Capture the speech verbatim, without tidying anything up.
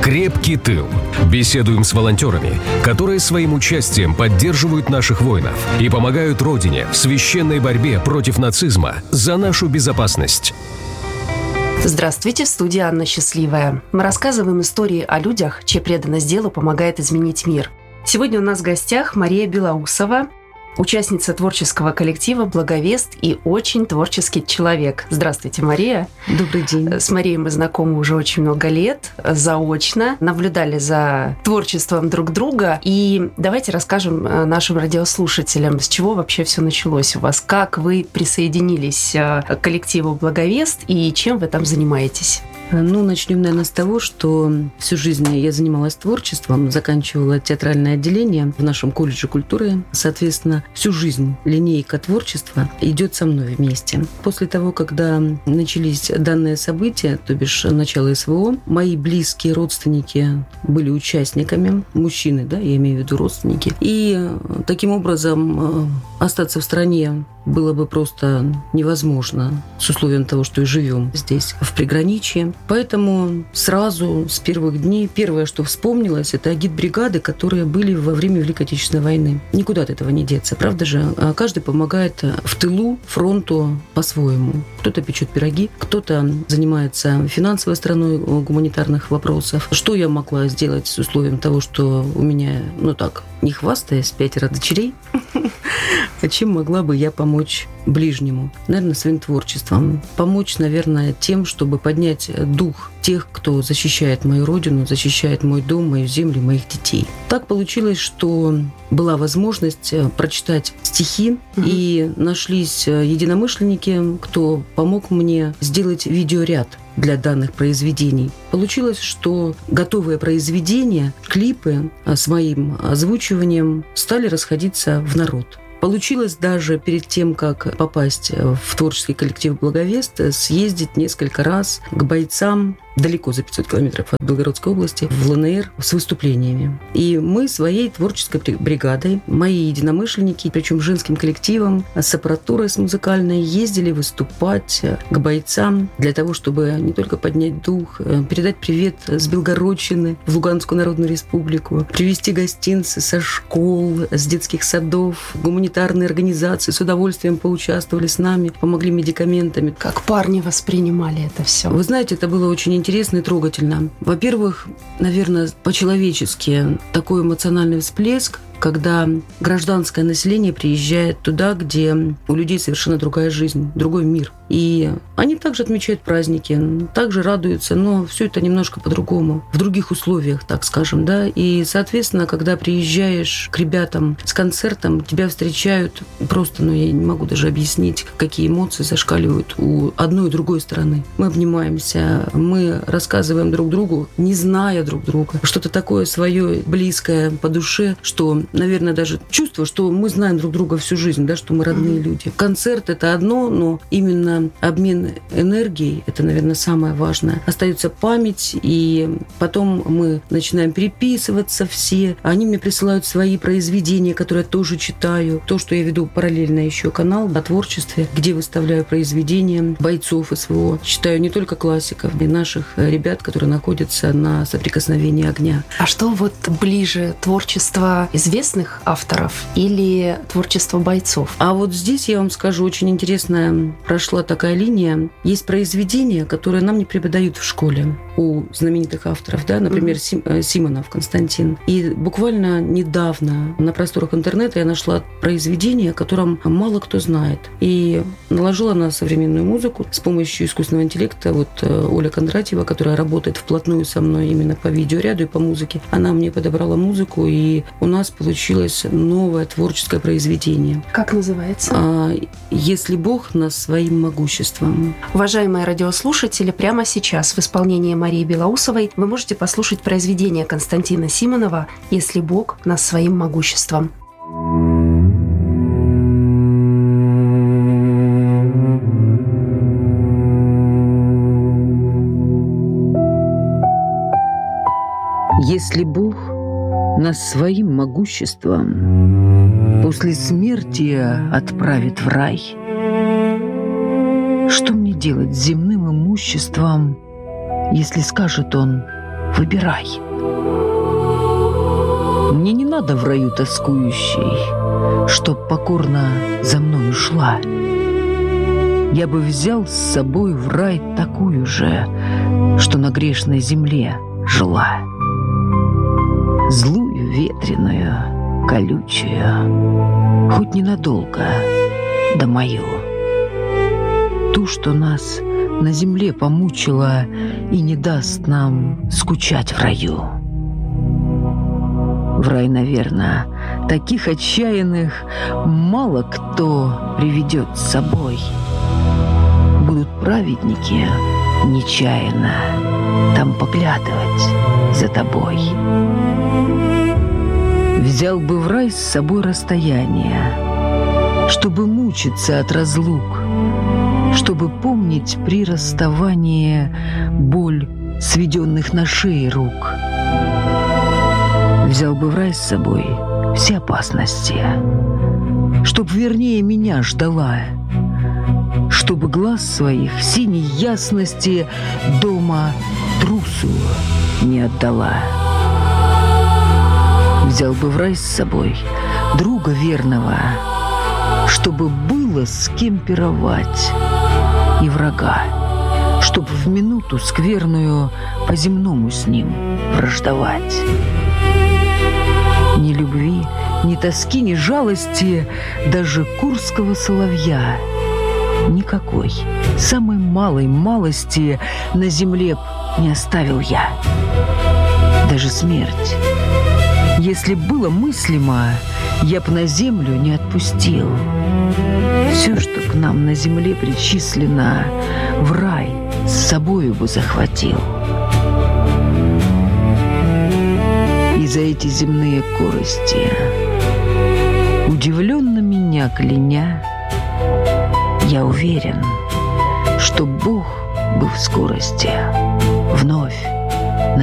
Крепкий тыл. Беседуем с волонтерами, которые своим участием поддерживают наших воинов и помогают Родине в священной борьбе против нацизма за нашу безопасность. Здравствуйте, в студии Анна Счастливая. Мы рассказываем истории о людях, чья преданность делу помогает изменить мир. Сегодня у нас в гостях Мария Белоусова, участница творческого коллектива «Благовест» и очень творческий человек. Здравствуйте, Мария. Добрый день. С Марией мы знакомы уже очень много лет, заочно, наблюдали за творчеством друг друга. И давайте расскажем нашим радиослушателям, с чего вообще все началось у вас, как вы присоединились к коллективу «Благовест» и чем вы там занимаетесь. Ну, начнем, наверное, с того, что всю жизнь я занималась творчеством, заканчивала театральное отделение в нашем колледже культуры. Соответственно, всю жизнь линейка творчества идет со мной вместе. После того, когда начались данные события, то бишь начало СВО, мои близкие родственники были участниками, мужчины, да, я имею в виду родственники. И таким образом остаться в стране было бы просто невозможно с условием того, что и живем здесь, в приграничье. Поэтому сразу с первых дней первое, что вспомнилось, это агитбригады, которые были во время Великой Отечественной войны. Никуда от этого не деться, правда же? Каждый помогает в тылу фронту по-своему. Кто-то печет пироги, кто-то занимается финансовой стороной гуманитарных вопросов. Что я могла сделать с условием того, что у меня, ну так, не хвастаясь, пятеро дочерей, а чем могла бы я помочь ближнему? Наверное, своим творчеством. Помочь, наверное, тем, чтобы поднять дух тех, кто защищает мою родину, защищает мой дом, мою землю, моих детей. Так получилось, что была возможность прочитать стихи, mm-hmm. и нашлись единомышленники, кто помог мне сделать видеоряд для данных произведений. Получилось, что готовые произведения, клипы с моим озвучиванием стали расходиться в народ. Получилось даже перед тем, как попасть в творческий коллектив «Благовест», съездить несколько раз к бойцам далеко за пятьсот километров от Белгородской области, в ЛНР, с выступлениями. И мы своей творческой бригадой, мои единомышленники, причем женским коллективом, с аппаратурой с музыкальной, ездили выступать к бойцам для того, чтобы не только поднять дух, передать привет с Белгородчины в Луганскую Народную Республику, привезти гостинцы со школ, с детских садов, гуманитарные организации с удовольствием поучаствовали с нами, помогли медикаментами. Как парни воспринимали это все? Вы знаете, это было очень интересно. Интересно и трогательно. Во-первых, наверное, по-человечески такой эмоциональный всплеск, когда гражданское население приезжает туда, где у людей совершенно другая жизнь, другой мир. И они также отмечают праздники, также радуются, но все это немножко по-другому, в других условиях, так скажем, да. И, соответственно, когда приезжаешь к ребятам с концертом, тебя встречают просто, ну, я не могу даже объяснить, какие эмоции зашкаливают у одной и другой стороны. Мы обнимаемся, мы рассказываем друг другу, не зная друг друга, что-то такое свое близкое по душе, что, наверное, даже чувство, что мы знаем друг друга всю жизнь, да, что мы родные люди. Концерт – это одно, но именно обмен энергией – это, наверное, самое важное. Остается память, и потом мы начинаем переписываться все. Они мне присылают свои произведения, которые я тоже читаю. То, что я веду параллельно еще канал о творчестве, где выставляю произведения бойцов СВО. Читаю не только классиков, но и наших ребят, которые находятся на соприкосновении огня. А что вот ближе, творчество известных авторов или творчество бойцов? А вот здесь, я вам скажу, очень интересная прошла такая линия. Есть произведения, которые нам не преподают в школе у знаменитых авторов, да, например, mm-hmm. Симонов Константин. И буквально недавно на просторах интернета я нашла произведение, о котором мало кто знает. И наложила на современную музыку с помощью искусственного интеллекта. Вот Оля Кондратьева, которая работает вплотную со мной именно по видеоряду и по музыке, она мне подобрала музыку, и у нас получилось новое творческое произведение. Как называется? «Если Бог нас своим могуществом». Уважаемые радиослушатели, прямо сейчас в исполнении Марии Белоусовой вы можете послушать произведение Константина Симонова «Если Бог нас своим могуществом». Если Бог нас своим могуществом после смерти отправит в рай, что мне делать с земным имуществом, если скажет он: выбирай. Мне не надо в раю тоскующей, чтоб покорно за мною шла. Я бы взял с собой в рай такую же, что на грешной земле жила. Злую, ветреную, колючую, хоть ненадолго, да мою. Ту, что нас на земле помучила и не даст нам скучать в раю. В рай, наверное, таких отчаянных мало кто приведет с собой. Будут праведники нечаянно там поглядывать за тобой. Взял бы в рай с собой расстояние, чтобы мучиться от разлук, чтобы помнить при расставании боль сведенных на шее рук. Взял бы в рай с собой все опасности, чтоб вернее меня ждала, чтобы глаз своих синей ясности дома трусу не отдала. Взял бы в рай с собой друга верного, чтобы было с кем пировать, и врага, чтоб в минуту скверную по-земному с ним враждовать. Ни любви, ни тоски, ни жалости, даже курского соловья никакой, самой малой малости на земле б не оставил я. Даже смерть, если было мыслимо, я б на землю не отпустил. Все, что к нам на земле причислено, в рай с собою бы захватил. И за эти земные корости, удивленно меня кляня, я уверен, что Бог бы в скорости вновь